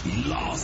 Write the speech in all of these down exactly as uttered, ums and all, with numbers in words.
La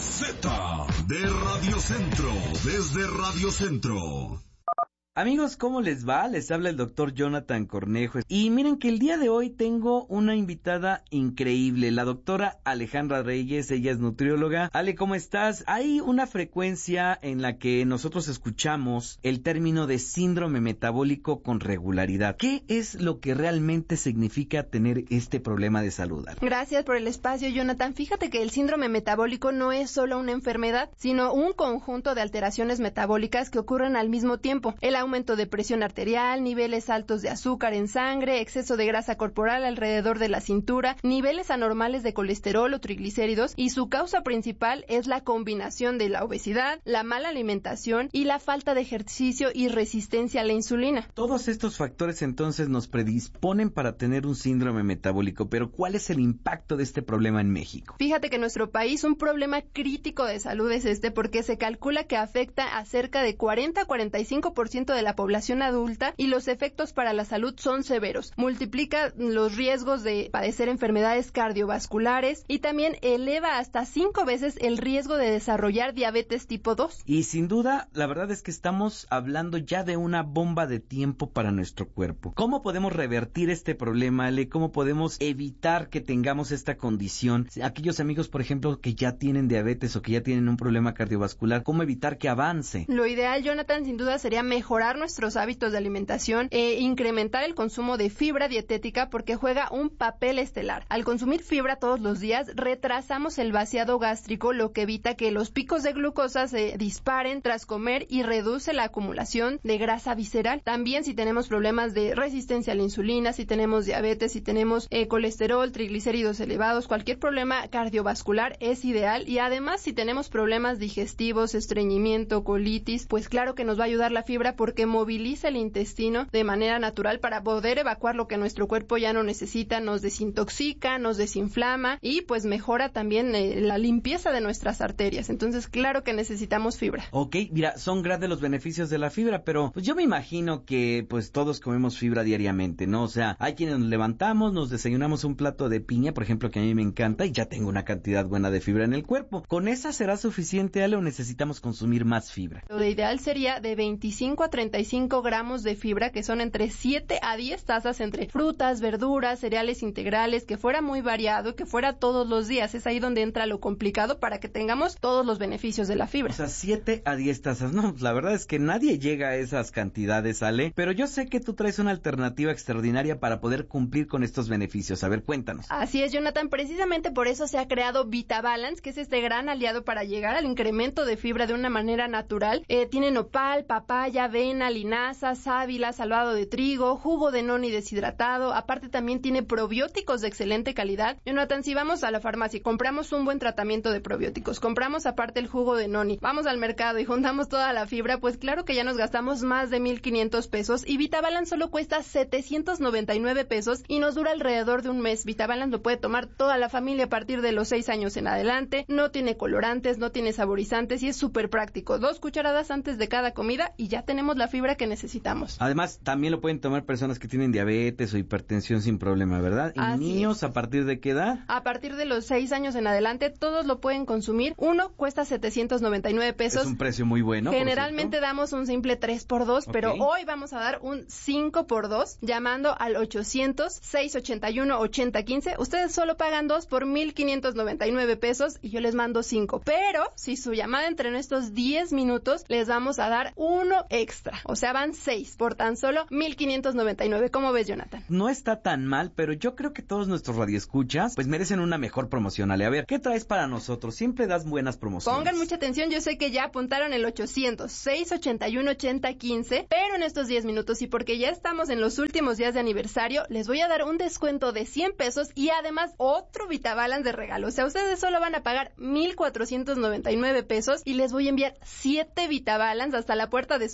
Z de Radio Centro, desde Radio Centro. Amigos, ¿cómo les va? Les habla el doctor Jonathan Cornejo. Y miren que el día de hoy tengo una invitada increíble, la doctora Alejandra Reyes. Ella es nutrióloga. Ale, ¿cómo estás? Hay una frecuencia en la que nosotros escuchamos el término de síndrome metabólico con regularidad. ¿Qué es lo que realmente significa tener este problema de salud? Gracias por el espacio, Jonathan. Fíjate que el síndrome metabólico no es solo una enfermedad, sino un conjunto de alteraciones metabólicas que ocurren al mismo tiempo. El aumento de presión arterial, niveles altos de azúcar en sangre, exceso de grasa corporal alrededor de la cintura, niveles anormales de colesterol o triglicéridos, y su causa principal es la combinación de la obesidad, la mala alimentación y la falta de ejercicio y resistencia a la insulina. Todos estos factores entonces nos predisponen para tener un síndrome metabólico, pero ¿cuál es el impacto de este problema en México? Fíjate que en nuestro país un problema crítico de salud es este, porque se calcula que afecta a cerca de cuarenta a cuarenta y cinco por ciento de la población adulta y los efectos para la salud son severos. Multiplica los riesgos de padecer enfermedades cardiovasculares y también eleva hasta cinco veces el riesgo de desarrollar diabetes tipo dos. Y sin duda, la verdad es que estamos hablando ya de una bomba de tiempo para nuestro cuerpo. ¿Cómo podemos revertir este problema, Ale? ¿Cómo podemos evitar que tengamos esta condición? Aquellos amigos, por ejemplo, que ya tienen diabetes o que ya tienen un problema cardiovascular, ¿cómo evitar que avance? Lo ideal, Jonathan, sin duda sería mejorar nuestros hábitos de alimentación e incrementar el consumo de fibra dietética, porque juega un papel estelar. Al consumir fibra todos los días, retrasamos el vaciado gástrico, lo que evita que los picos de glucosa se disparen tras comer y reduce la acumulación de grasa visceral. También, si tenemos problemas de resistencia a la insulina, si tenemos diabetes, si tenemos eh, colesterol, triglicéridos elevados, cualquier problema cardiovascular es ideal. Y además, si tenemos problemas digestivos, estreñimiento, colitis, pues claro que nos va a ayudar la fibra, porque moviliza el intestino de manera natural para poder evacuar lo que nuestro cuerpo ya no necesita, nos desintoxica, nos desinflama y pues mejora también eh, la limpieza de nuestras arterias. Entonces, claro que necesitamos fibra. Ok, mira, son grandes los beneficios de la fibra, pero pues yo me imagino que pues todos comemos fibra diariamente, ¿no? O sea, hay quienes nos levantamos, nos desayunamos un plato de piña, por ejemplo, que a mí me encanta, y ya tengo una cantidad buena de fibra en el cuerpo. ¿Con esa será suficiente, Ale, o necesitamos consumir más fibra? Lo ideal sería de veinticinco a treinta y cinco gramos de fibra, que son entre siete a diez tazas entre frutas, verduras, cereales integrales, que fuera muy variado, que fuera todos los días. Es ahí donde entra lo complicado para que tengamos todos los beneficios de la fibra. O sea, siete a diez tazas. No, la verdad es que nadie llega a esas cantidades, Ale, pero yo sé que tú traes una alternativa extraordinaria para poder cumplir con estos beneficios. A ver, cuéntanos. Así es, Jonathan. Precisamente por eso se ha creado VitaBalance, que es este gran aliado para llegar al incremento de fibra de una manera natural. Eh, tiene nopal, papaya, avena, linaza, sábila, salvado de trigo, jugo de noni deshidratado. Aparte también tiene probióticos de excelente calidad. Jonathan, si vamos a la farmacia y compramos un buen tratamiento de probióticos, compramos aparte el jugo de noni, vamos al mercado y juntamos toda la fibra, pues claro que ya nos gastamos más de mil quinientos pesos, y VitaBalance solo cuesta setecientos noventa y nueve pesos y nos dura alrededor de un mes. VitaBalance lo puede tomar toda la familia a partir de los seis años en adelante. No tiene colorantes, no tiene saborizantes y es súper práctico. Dos cucharadas antes de cada comida y ya tenemos la fibra que necesitamos. Además, también lo pueden tomar personas que tienen diabetes o hipertensión sin problema, ¿verdad? ¿Y Así niños es. ¿A partir de qué edad? A partir de los seis años en adelante, todos lo pueden consumir. Uno cuesta setecientos noventa y nueve pesos. Es un precio muy bueno. Generalmente damos un simple tres por dos, okay, pero hoy vamos a dar un cinco por dos, llamando al ochocientos, seiscientos ochenta y uno, ochenta quince. Ustedes solo pagan dos por mil quinientos noventa y nueve pesos y yo les mando cinco. Pero, si su llamada entre en estos diez minutos, les vamos a dar uno extra. O sea, van seis por tan solo mil quinientos noventa y nueve. ¿Cómo ves, Jonathan? No está tan mal, pero yo creo que todos nuestros radioescuchas pues merecen una mejor promoción, Ale. A ver, ¿qué traes para nosotros? Siempre das buenas promociones. Pongan mucha atención, yo sé que ya apuntaron el ochocientos, seiscientos ochenta y uno, ochenta quince, pero en estos diez minutos, y porque ya estamos en los últimos días de aniversario, les voy a dar un descuento de cien pesos y además otro VitaBalance de regalo. O sea, ustedes solo van a pagar mil cuatrocientos noventa y nueve pesos y les voy a enviar siete VitaBalance hasta la puerta de su casa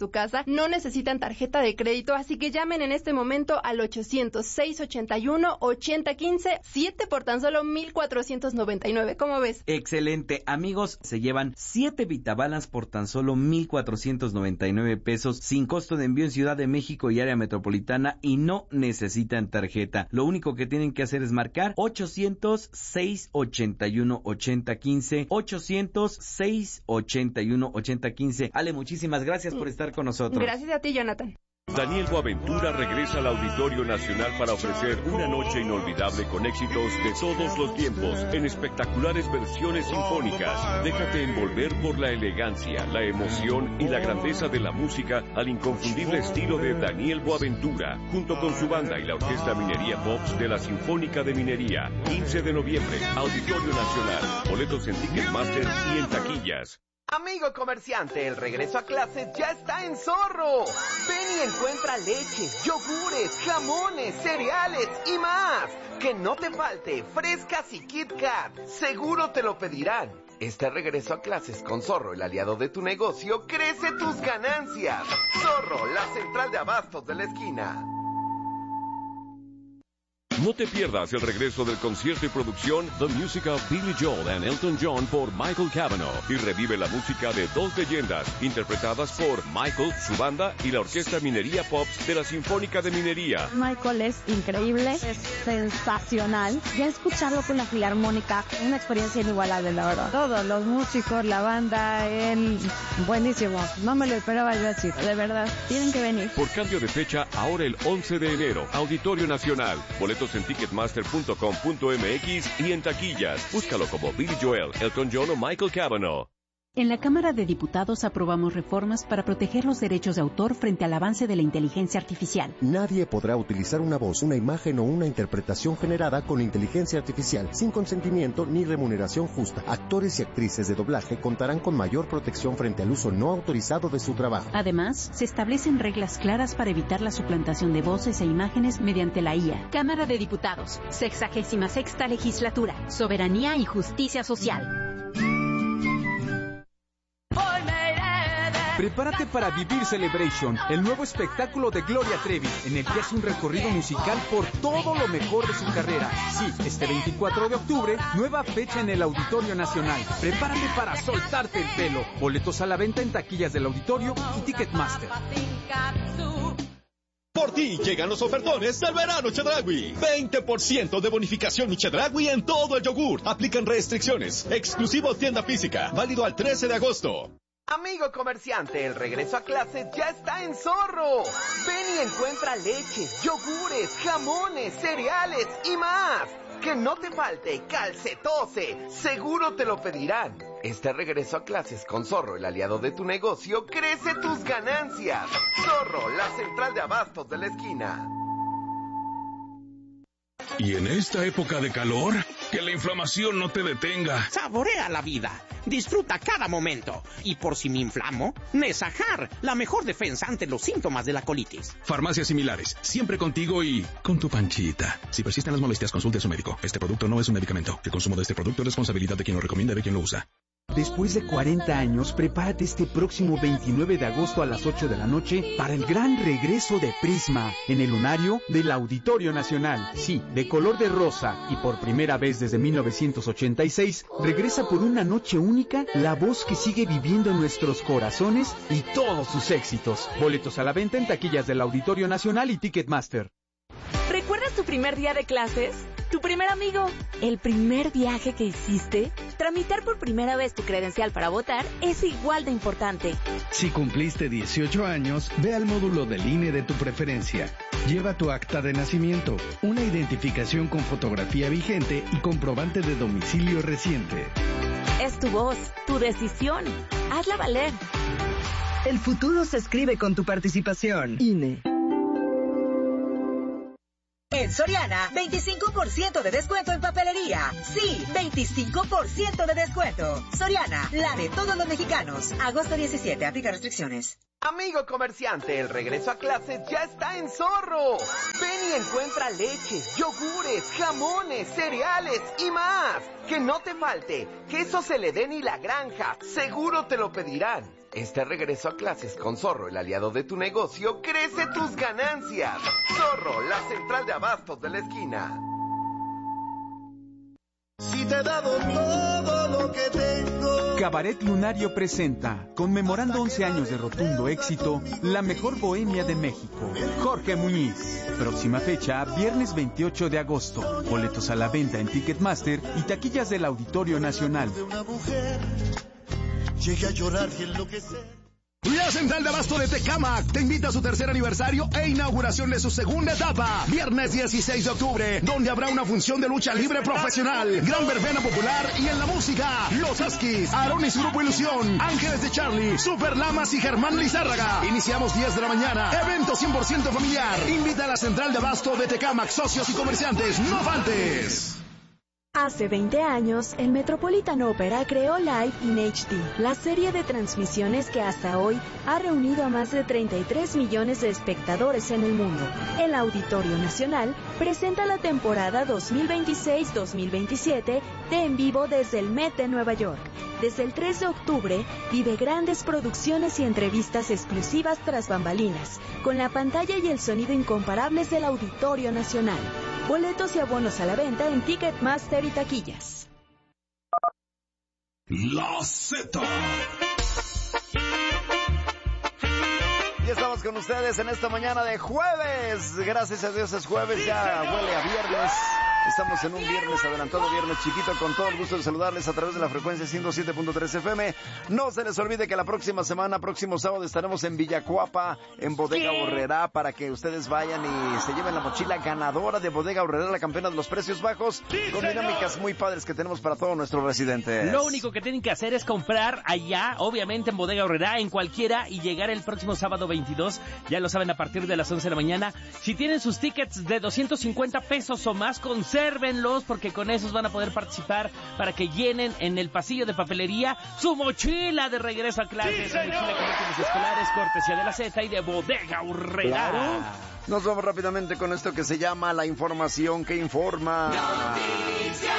no necesitan tarjeta de crédito, así que llamen en este momento al ochocientos, seiscientos ochenta y uno, ochenta quince, siete por tan solo mil cuatrocientos noventa y nueve. ¿Cómo ves? Excelente. Amigos, se llevan siete Vitabalas por tan solo mil cuatrocientos noventa y nueve pesos, sin costo de envío en Ciudad de México y área metropolitana, y no necesitan tarjeta. Lo único que tienen que hacer es marcar ochocientos, seiscientos ochenta y uno, ochenta quince, ochocientos, seiscientos ochenta y uno, ochenta quince. Ale, muchísimas gracias por estar con nosotros. Gracias a ti, Jonathan. Daniel Boaventura regresa al Auditorio Nacional para ofrecer una noche inolvidable con éxitos de todos los tiempos en espectaculares versiones sinfónicas. Déjate envolver por la elegancia, la emoción y la grandeza de la música al inconfundible estilo de Daniel Boaventura, junto con su banda y la Orquesta Minería Pops de la Sinfónica de Minería. quince de noviembre, Auditorio Nacional. Boletos en Ticketmaster y en taquillas. Amigo comerciante, el regreso a clases ya está en Zorro. Ven y encuentra leches, yogures, jamones, cereales y más. Que no te falte, frescas y Kit Kat. Seguro te lo pedirán. Este regreso a clases con Zorro, el aliado de tu negocio, crece tus ganancias. Zorro, la central de abastos de la esquina. No te pierdas el regreso del concierto y producción The Music of Billy Joel and Elton John por Michael Cavanaugh, y revive la música de dos leyendas interpretadas por Michael, su banda y la Orquesta Minería Pops de la Sinfónica de Minería. Michael es increíble, es sensacional. Ya escucharlo con la filarmónica, una experiencia inigualable, la verdad. Todos los músicos, la banda, él, buenísimo. No me lo esperaba yo así, de verdad. Tienen que venir. Por cambio de fecha, ahora el once de enero, Auditorio Nacional. Boletos en ticketmaster punto com punto m x y en taquillas. Búscalo como Billy Joel, Elton John o Michael Cavanaugh. En la Cámara de Diputados aprobamos reformas para proteger los derechos de autor frente al avance de la inteligencia artificial. Nadie podrá utilizar una voz, una imagen o una interpretación generada con inteligencia artificial sin consentimiento ni remuneración justa. Actores y actrices de doblaje contarán con mayor protección frente al uso no autorizado de su trabajo. Además, se establecen reglas claras para evitar la suplantación de voces e imágenes mediante la I A. Cámara de Diputados, sexagésima sexta legislatura, soberanía y justicia social. Prepárate para vivir Celebration, el nuevo espectáculo de Gloria Trevi, en el que hace un recorrido musical por todo lo mejor de su carrera. Sí, este veinticuatro de octubre, nueva fecha en el Auditorio Nacional. Prepárate para soltarte el pelo. Boletos a la venta en taquillas del Auditorio y Ticketmaster. Por ti llegan los ofertones del verano Chedraui. veinte por ciento de bonificación Chedraui en todo el yogur. Aplican restricciones. Exclusivo tienda física. Válido al trece de agosto. Amigo comerciante, el regreso a clases ya está en Zorro. Ven y encuentra leches, yogures, jamones, cereales y más. Que no te falte calcetose, seguro te lo pedirán. Este regreso a clases con Zorro, el aliado de tu negocio, crece tus ganancias. Zorro, la central de abastos de la esquina. Y en esta época de calor, que la inflamación no te detenga. Saborea la vida, disfruta cada momento. Y por si me inflamo, Nesajar, la mejor defensa ante los síntomas de la colitis. Farmacias similares, siempre contigo y con tu panchita. Si persisten las molestias, consulte a su médico. Este producto no es un medicamento. El consumo de este producto es responsabilidad de quien lo recomienda y de quien lo usa. Después de cuarenta años, prepárate este próximo veintinueve de agosto a las ocho de la noche para el gran regreso de Prisma en el lunario del Auditorio Nacional. Sí, de color de rosa, y por primera vez desde mil novecientos ochenta y seis, regresa por una noche única la voz que sigue viviendo en nuestros corazones y todos sus éxitos. Boletos a la venta en taquillas del Auditorio Nacional y Ticketmaster. ¿Recuerdas tu primer día de clases? ¿Tu primer amigo? ¿El primer viaje que hiciste? Tramitar por primera vez tu credencial para votar es igual de importante. Si cumpliste dieciocho años, ve al módulo del I N E de tu preferencia. Lleva tu acta de nacimiento, una identificación con fotografía vigente y comprobante de domicilio reciente. Es tu voz, tu decisión. Hazla valer. El futuro se escribe con tu participación. I N E. En Soriana, veinticinco por ciento de descuento en papelería. Sí, veinticinco por ciento de descuento. Soriana, la de todos los mexicanos. Agosto diecisiete, aplica restricciones. Amigo comerciante, el regreso a clases ya está en Zorro. Ven y encuentra leches, yogures, jamones, cereales y más. Que no te falte, queso Celedén y La Granja, seguro te lo pedirán. Este regreso a clases con Zorro, el aliado de tu negocio, crece tus ganancias. Zorro, la central de abastos de la esquina. Si te he dado todo lo que tengo. Cabaret Lunario presenta, conmemorando once años de rotundo éxito, la mejor bohemia de México, Jorge Muñiz. Próxima fecha, viernes veintiocho de agosto. Boletos a la venta en Ticketmaster y taquillas del Auditorio Nacional. Llegué a llorar y enloquecer. La Central de Abasto de Tecámac te invita a su tercer aniversario e inauguración de su segunda etapa. Viernes dieciséis de octubre, donde habrá una función de lucha libre profesional, gran verbena popular y en la música, Los Huskies, Aarón y su grupo Ilusión, Ángeles de Charlie, Super Lamas y Germán Lizárraga. Iniciamos diez de la mañana. Evento cien por ciento familiar. Invita a la Central de Abasto de Tecámac, socios y comerciantes. ¡No faltes! Hace veinte años, el Metropolitan Opera creó Live in H D, la serie de transmisiones que hasta hoy ha reunido a más de treinta y tres millones de espectadores en el mundo. El Auditorio Nacional presenta la temporada dos mil veintiséis dos mil veintisiete de En Vivo desde el Met de Nueva York. Desde el tres de octubre, vive grandes producciones y entrevistas exclusivas tras bambalinas, con la pantalla y el sonido incomparables del Auditorio Nacional. Boletos y abonos a la venta en Ticketmaster y taquillas. La Z. Y estamos con ustedes en esta mañana de jueves. Gracias a Dios es jueves, ya huele a viernes. Estamos en un viernes adelantado, viernes chiquito, con todo el gusto de saludarles a través de la frecuencia ciento siete punto tres F M. No se les olvide que la próxima semana, próximo sábado, estaremos en Villacuapa, en Bodega Aurrerá, para que ustedes vayan y se lleven la mochila ganadora de Bodega Aurrerá, la campeona de los precios bajos, con dinámicas muy padres que tenemos para todos nuestros residentes. Lo único que tienen que hacer es comprar allá, obviamente en Bodega Aurrerá, en cualquiera, y llegar el próximo sábado veintidós, ya lo saben, a partir de las once de la mañana. Si tienen sus tickets de doscientos cincuenta pesos o más, con consérvenlos, porque con esos van a poder participar para que llenen en el pasillo de papelería su mochila de regreso a clases, su mochila con útiles escolares, cortesía de la Z y de Bodega Aurrerá. Claro. Nos vamos rápidamente con esto que se llama la información que informa. Noticias.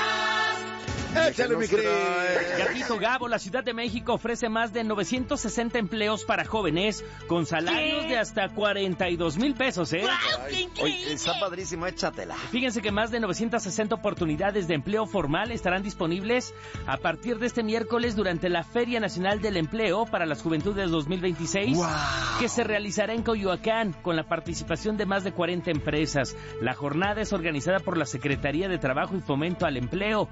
Échale, mi querido. Gatito Gabo, la Ciudad de México ofrece más de novecientos sesenta empleos para jóvenes con salarios ¿Qué? de hasta cuarenta y dos mil pesos, ¿eh? Ay, oye, está padrísimo, échatela. Fíjense que más de novecientas sesenta oportunidades de empleo formal estarán disponibles a partir de este miércoles durante la Feria Nacional del Empleo para las Juventudes dos mil veintiséis, wow. que se realizará en Coyoacán con la participación de más de cuarenta empresas. La jornada es organizada por la Secretaría de Trabajo y Fomento al Empleo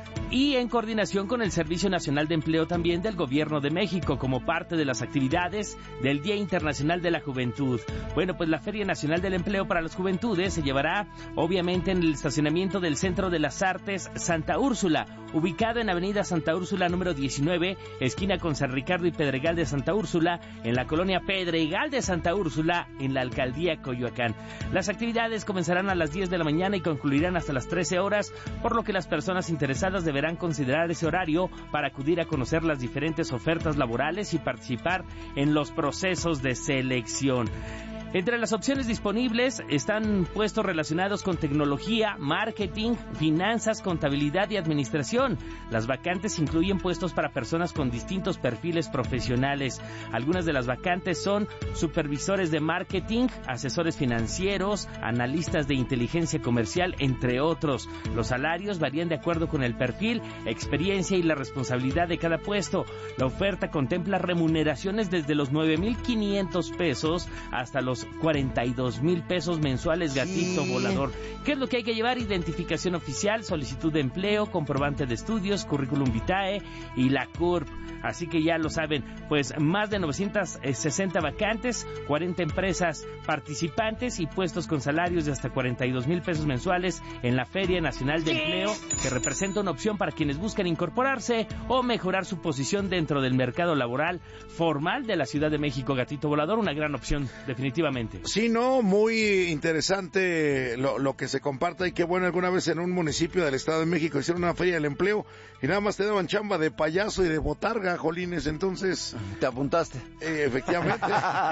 y en coordinación con el Servicio Nacional de Empleo también del Gobierno de México, como parte de las actividades del Día Internacional de la Juventud. Bueno, pues la Feria Nacional del Empleo para las Juventudes se llevará obviamente en el estacionamiento del Centro de las Artes Santa Úrsula, ubicado en Avenida Santa Úrsula número diecinueve, esquina con San Ricardo y Pedregal de Santa Úrsula, en la colonia Pedregal de Santa Úrsula, en la alcaldía Coyoacán. Las actividades comenzarán a las diez de la mañana y concluirán hasta las trece horas, por lo que las personas interesadas deberán considerar ese horario para acudir a conocer las diferentes ofertas laborales y participar en los procesos de selección. Entre las opciones disponibles están puestos relacionados con tecnología, marketing, finanzas, contabilidad y administración. Las vacantes incluyen puestos para personas con distintos perfiles profesionales. Algunas de las vacantes son supervisores de marketing, asesores financieros, analistas de inteligencia comercial, entre otros. Los salarios varían de acuerdo con el perfil, experiencia y la responsabilidad de cada puesto. La oferta contempla remuneraciones desde los nueve mil quinientos pesos hasta los cuarenta y dos mil pesos mensuales, gatito sí. volador. ¿Qué es lo que hay que llevar? Identificación oficial, solicitud de empleo, comprobante de estudios, currículum vitae y la C U R P. Así que ya lo saben, pues más de novecientas sesenta vacantes, cuarenta empresas participantes y puestos con salarios de hasta cuarenta y dos mil pesos mensuales en la Feria Nacional de Empleo, que representa una opción para quienes buscan incorporarse o mejorar su posición dentro del mercado laboral formal de la Ciudad de México. Gatito volador, una gran opción, definitivamente. Sí, no, muy interesante lo, lo que se comparta, y qué bueno, alguna vez en un municipio del Estado de México hicieron una feria del empleo y nada más te daban chamba de payaso y de botarga, jolines, entonces... ¿Te apuntaste? Eh, efectivamente.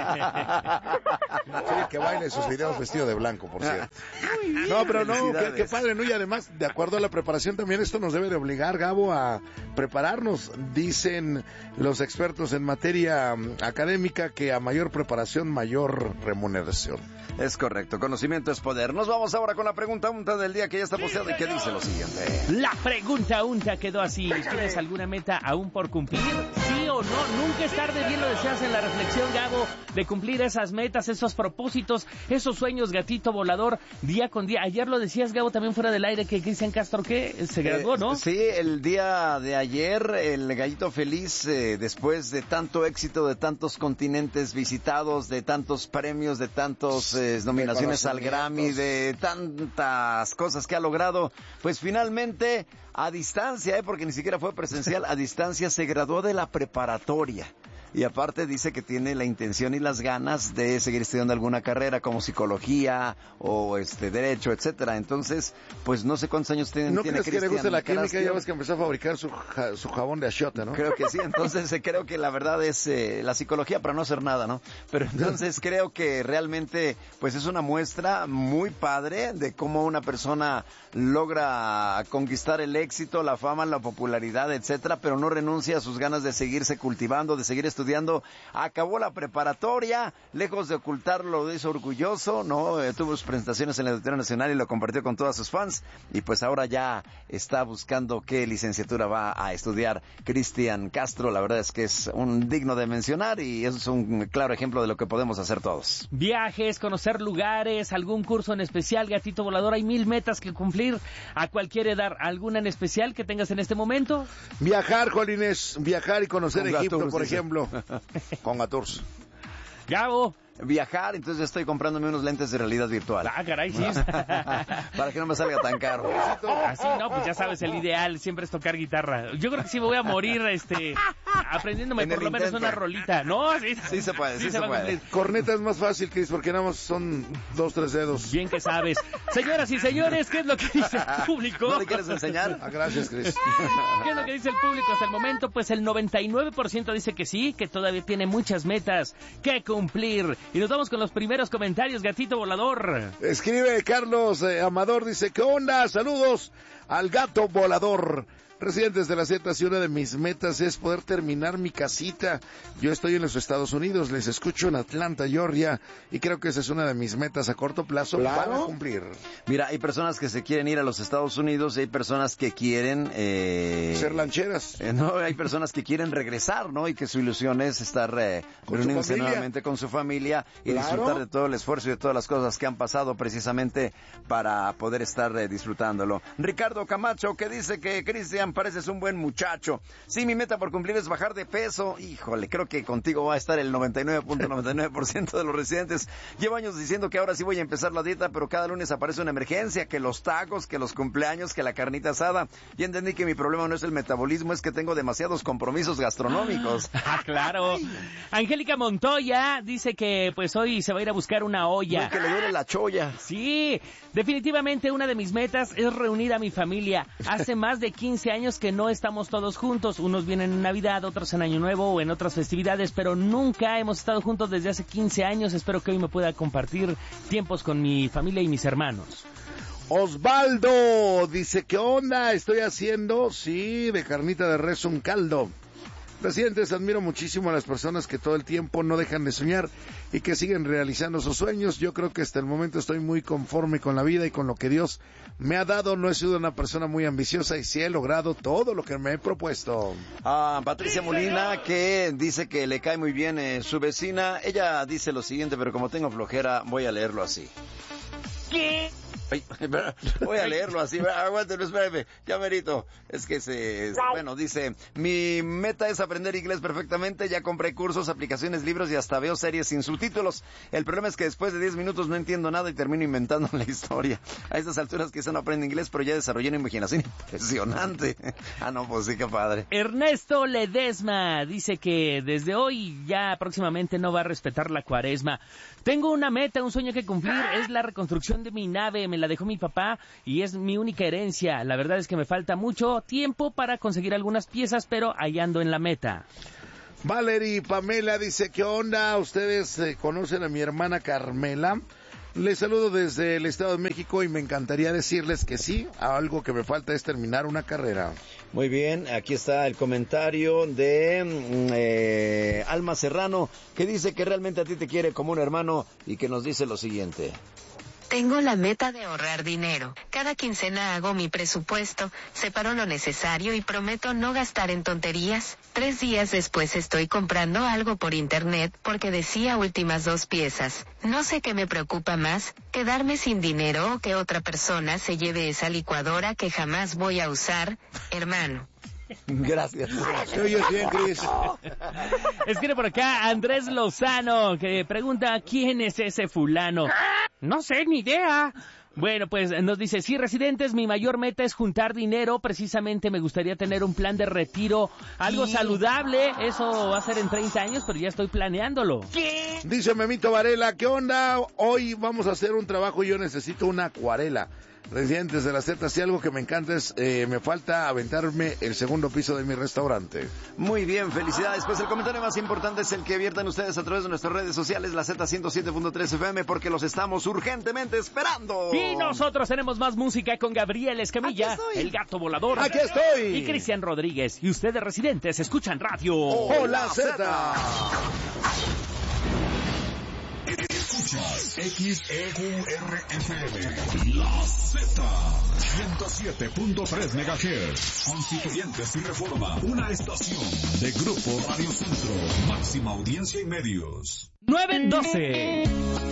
Sí, que baile sus videos vestido de blanco, por cierto. No, pero no, qué, qué padre, ¿no? Y además, de acuerdo a la preparación también, esto nos debe de obligar, Gabo, a prepararnos. Dicen los expertos en materia académica que a mayor preparación, mayor remuneración. Es correcto, conocimiento es poder. Nos vamos ahora con la pregunta unta del día que ya está posteada y que dice lo siguiente. La pregunta unta quedó así. ¿Tienes alguna meta aún por cumplir? ¿Sí o no? Nunca es tarde, bien lo deseas en la reflexión, Gabo, de cumplir esas metas, esos propósitos, esos sueños, gatito volador, día con día. Ayer lo decías, Gabo, también fuera del aire, que Cristian Castro, ¿qué? Se graduó, ¿no? Eh, sí, el día de ayer, el gallito feliz, eh, después de tanto éxito, de tantos continentes visitados, de tantos premios, de tantos eh, nominaciones al Grammy, de tantas cosas que ha logrado, pues finalmente a distancia, eh, porque ni siquiera fue presencial, a distancia se graduó de la preparatoria. Y aparte dice que tiene la intención y las ganas de seguir estudiando alguna carrera como psicología o este derecho, etcétera. Entonces, pues no sé cuántos años tiene, ¿No tiene crees que le gusta la química? Castro. Ya ves que empezó a fabricar su, ja, su jabón de achiote, ¿no? Creo que sí. Entonces eh, creo que la verdad es eh, la psicología para no hacer nada, ¿no? Pero entonces creo que realmente pues es una muestra muy padre de cómo una persona logra conquistar el éxito, la fama, la popularidad, etcétera, pero no renuncia a sus ganas de seguirse cultivando, de seguir estudiando. estudiando, acabó la preparatoria, lejos de ocultarlo, lo hizo orgulloso, ¿no? Eh, tuvo sus presentaciones en el Auditorio Nacional y lo compartió con todos sus fans, y pues ahora ya está buscando qué licenciatura va a estudiar Cristian Castro. La verdad es que es un digno de mencionar y es un claro ejemplo de lo que podemos hacer todos. Viajes, conocer lugares, algún curso en especial, gatito volador, hay mil metas que cumplir a cualquier edad. ¿Alguna en especial que tengas en este momento? Viajar, Jolines, viajar y conocer Con Egipto, Gaturz, por dice. ejemplo, con Gaturz. Gabo. Viajar, entonces estoy comprándome unos lentes de realidad virtual. Ah, caray, sí. Para que no me salga tan caro. Así, no, pues ya sabes, el ideal siempre es tocar guitarra. Yo creo que sí me voy a morir este aprendiéndome En por el lo menos intento. una rolita. No, sí, Sí se puede, sí, sí se, va a puede. cumplir. Corneta es más fácil, Cris, porque nada más son dos, tres dedos. Bien que sabes. Señoras y señores, ¿qué es lo que dice el público? ¿No le quieres enseñar? Ah, gracias, Cris. ¿Qué es lo que dice el público hasta el momento? Pues el noventa y nueve por ciento dice que sí, que todavía tiene muchas metas que cumplir. Y nos vamos con los primeros comentarios, gatito volador. Escribe Carlos eh, Amador, dice, ¿qué onda? Saludos al gato volador. Residentes de la Z, y una de mis metas es poder terminar mi casita. Yo estoy en los Estados Unidos, les escucho en Atlanta, Georgia, y creo que esa es una de mis metas a corto plazo ¿Claro? para cumplir. Mira, hay personas que se quieren ir a los Estados Unidos y hay personas que quieren... Eh... Ser lancheras. Eh, no, hay personas que quieren regresar, ¿no? Y que su ilusión es estar eh, Con su reuniéndose familia. nuevamente con su familia y Claro. disfrutar de todo el esfuerzo y de todas las cosas que han pasado precisamente para poder estar eh, disfrutándolo. Ricardo Camacho, que dice que Cristian, pareces un buen muchacho. Sí, mi meta por cumplir es bajar de peso. Híjole, creo que contigo va a estar el noventa y nueve punto noventa y nueve por ciento de los residentes. Llevo años diciendo que ahora sí voy a empezar la dieta, pero cada lunes aparece una emergencia, que los tacos, que los cumpleaños, que la carnita asada. Y entendí que mi problema no es el metabolismo, es que tengo demasiados compromisos gastronómicos. Ah, claro. Angélica Montoya dice que pues hoy se va a ir a buscar una olla. No, que le duele la cholla. Sí, definitivamente una de mis metas es reunir a mi familia. Hace más de quince años que no estamos todos juntos. Unos vienen en Navidad, otros en Año Nuevo o en otras festividades, pero nunca hemos estado juntos desde hace quince años. Espero que hoy me pueda compartir tiempos con mi familia y mis hermanos. Osvaldo dice, ¿qué onda? Estoy haciendo, sí, de carnita de res un caldo. Presidentes, admiro muchísimo a las personas que todo el tiempo no dejan de soñar y que siguen realizando sus sueños. Yo creo que hasta el momento estoy muy conforme con la vida y con lo que Dios me ha dado. No he sido una persona muy ambiciosa y sí he logrado todo lo que me he propuesto. Ah, Patricia Molina, que dice que le cae muy bien eh, su vecina. Ella dice lo siguiente, pero como tengo flojera, voy a leerlo así. ¿Qué? Ay, voy a leerlo así, aguántelo, espérame, ya merito. Es que se, bueno, dice, mi meta es aprender inglés perfectamente, ya compré cursos, aplicaciones, libros y hasta veo series sin subtítulos. El problema es que después de diez minutos no entiendo nada y termino inventando la historia. A estas alturas quizá no aprendo inglés, pero ya desarrollé una imaginación impresionante. Ah, no, pues sí, qué padre. Ernesto Ledesma dice que desde hoy ya próximamente no va a respetar la cuaresma. Tengo una meta, un sueño que cumplir, es la reconstrucción de mi nave. Me la dejó mi papá y es mi única herencia. La verdad es que me falta mucho tiempo para conseguir algunas piezas, pero ahí ando en la meta. Valerie Pamela dice, ¿qué onda? ¿Ustedes eh, conocen a mi hermana Carmela? Les saludo desde el Estado de México y me encantaría decirles que sí, algo que me falta es terminar una carrera. Muy bien, aquí está el comentario de eh, Alma Serrano, que dice que realmente a ti te quiere como un hermano y que nos dice lo siguiente. Tengo la meta de ahorrar dinero. Cada quincena hago mi presupuesto, separo lo necesario y prometo no gastar en tonterías. Tres días después estoy comprando algo por internet porque decía últimas dos piezas. No sé qué me preocupa más, quedarme sin dinero o que otra persona se lleve esa licuadora que jamás voy a usar, hermano. Gracias. Te oyes bien, Cris. Escribe por acá Andrés Lozano, que pregunta, ¿quién es ese fulano? No sé, ni idea. Bueno, pues nos dice, sí, residentes, mi mayor meta es juntar dinero. Precisamente me gustaría tener un plan de retiro, algo sí. saludable. Eso va a ser en treinta años, pero ya estoy planeándolo. ¿Qué? Dice Memito Varela, ¿qué onda? Hoy vamos a hacer un trabajo y yo necesito una acuarela. Residentes de la Z, si algo que me encanta es, eh, me falta aventarme el segundo piso de mi restaurante. Muy bien, felicidades. Pues el comentario más importante es el que viertan ustedes a través de nuestras redes sociales, la Z ciento siete punto tres F M, porque los estamos urgentemente esperando. Y nosotros tenemos más música con Gabriel Escamilla, el gato volador. ¡Aquí estoy! Y Cristian Rodríguez. Y ustedes, residentes, escuchan radio. ¡Hola, Z! Escuchas X E Q R F M, la Z, ciento siete punto tres megahertz, Constituyentes y Reforma, una estación de Grupo Radio Centro, máxima audiencia y medios. nueve doce